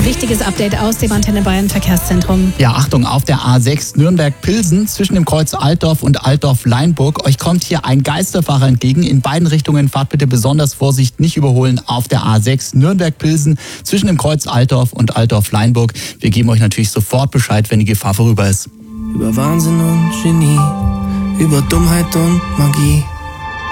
wichtiges Update aus dem Antenne Bayern Verkehrszentrum. Ja, Achtung, auf der A6 Nürnberg-Pilsen zwischen dem Kreuz Altdorf und Altdorf-Leinburg. Euch kommt hier ein Geisterfahrer entgegen. In beiden Richtungen fahrt bitte besonders Vorsicht, nicht überholen auf der A6 Nürnberg-Pilsen zwischen dem Kreuz Altdorf und Altdorf-Leinburg. Wir geben euch natürlich sofort Bescheid, wenn die Gefahr vorüber ist. Über Wahnsinn und Genie, über Dummheit und Magie.